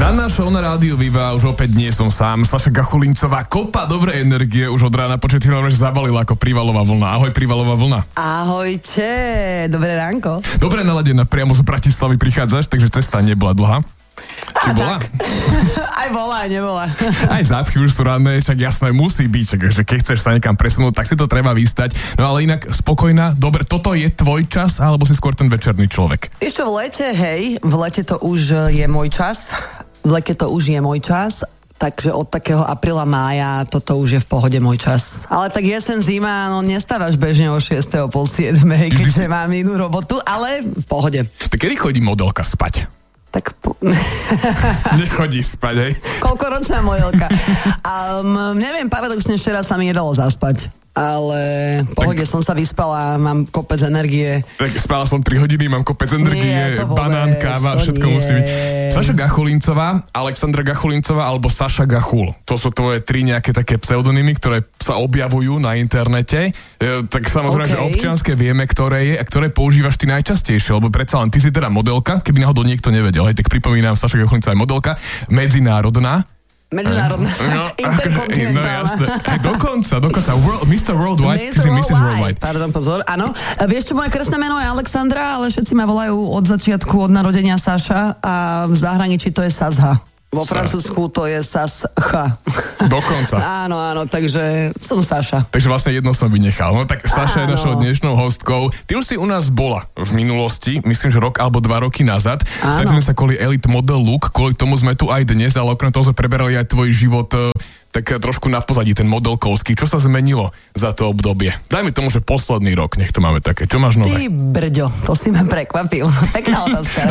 Ranná show na rádiu Viva, už opäť nie som sám. Saša Gachulincová, kopa dobrej energie už od rána, počuť, ty nám zabalila ako prívalová vlna. Ahoj, prívalová vlna. Ahojte, dobré ránko. Dobre naladená, priamo z Bratislavy prichádzaš, takže cesta nebola dlhá. Či bola? Aj bola, aj nebola. Aj zápchy už sú ranné, však jasné, musí byť, že keď chceš sa niekam presunúť, tak si to treba vystať. No ale inak spokojná, dobre, toto je tvoj čas, alebo si skôr ten večerný človek? Ešte v lete, v lete to už je môj čas. Takže od takého apríla, mája toto už je v pohode môj čas. Ale tak jesen, zima, no nestávaš bežne o 6. o pol 7, keďže mám inú robotu, ale v pohode. Tak kedy chodí modelka spať? Tak Nechodí spať, hej? Koľkoročná modelka. Neviem, paradoxne ešte raz sa mi nedalo zaspať. Ale v pohode som sa vyspala, mám kopec energie. Tak spala som 3 hodiny, mám kopec energie, banán, káva, všetko musí byť. Saša Gachulincová, Alexandra Gachulincová alebo Saša Gachul. To sú tvoje 3 nejaké také pseudonymy, ktoré sa objavujú na internete. Tak samozrejme, že občianske vieme, ktoré je a ktoré používaš ty najčastejšie, lebo predsa len ty si teda modelka, keby náhodou niekto nevedel. Hej, tak pripomínam, Saša Gachulincová je modelka, medzinárodná, interkontinentálna. No jasné. Dokonca. Mr. Worldwide. Mrs. Worldwide. Pardon, pozor. Áno. Vieš čo, moje krstné meno je Alexandra, ale všetci ma volajú od začiatku, od narodenia Saša a v zahraničí to je Sasha. Vo Francúzsku to je Sascha. Dokonca. Áno, takže som Saša. Takže vlastne jedno som vynechal. No tak Saša je našou dnešnou hostkou. Ty už si u nás bola v minulosti, myslím, že rok alebo 2 roky nazad. Stretli sa kvôli Elite Model Look, kvôli tomu sme tu aj dnes, ale okrem toho sme preberali aj tvoj život tak trošku na pozadí, ten modelkovský. Čo sa zmenilo za to obdobie? Dajme tomu, že posledný rok, nech to máme také. Čo máš nové? Ty brďo, to si ma prekvapil. Pekná otázka.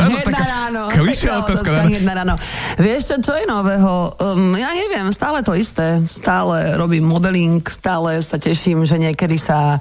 Hneď na ráno. Vieš čo je nového? Ja neviem, stále to isté. Stále robím modeling, stále sa teším, že niekedy sa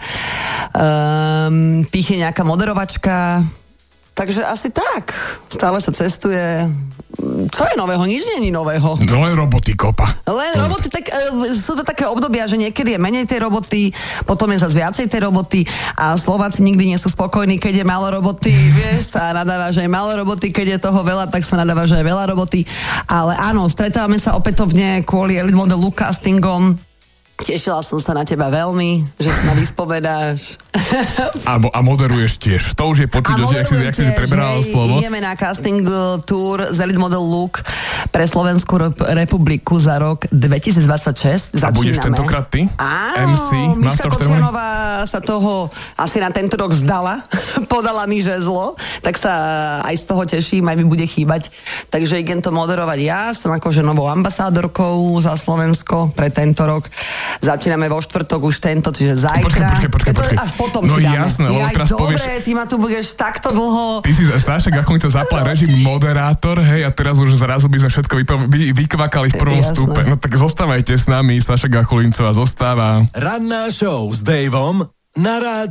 píchne nejaká moderovačka. Takže asi tak. Stále sa cestuje. Čo je nového? Nič nie je nového. Len roboty kopa. Len roboty, tak sú to také obdobia, že niekedy je menej tej roboty, potom je zase viacej tej roboty a Slováci nikdy nie sú spokojní, keď je málo roboty. Vieš, sa nadáva, že je málo roboty, keď je toho veľa, tak sa nadáva, že je veľa roboty. Ale áno, stretávame sa opätovne kvôli Elite Model Look castingom. Tešila som sa na teba veľmi, že sa ma vyspovedáš. A moderuješ tiež. To už je počuť, jak si preberala slovo. Ideme na casting tour z Elite Model Look pre Slovenskú republiku za rok 2026. A budeš tentokrát ty? Áno, MC, Miška Kocianová sa toho asi na tento rok vzdala. Podala mi žezlo, tak sa aj z toho teším, aj mi bude chýbať. Takže idem to moderovať ja, som akože novou ambasádorkou za Slovensko pre tento rok. Začíname vo štvrtok už tento, čiže zajtra. Počkaj. Až potom no si dáme. Jasné, lebo teraz povieš... Dobre, ty ma tu budeš takto dlho. Ty si Saša Gachulincová zapla režim moderátor, hej, a teraz už zrazu by sme všetko vykvakali v prvom stupe. No tak zostávajte s nami, Saša Gachulincová zostáva. Ranná show s Davom na rádiu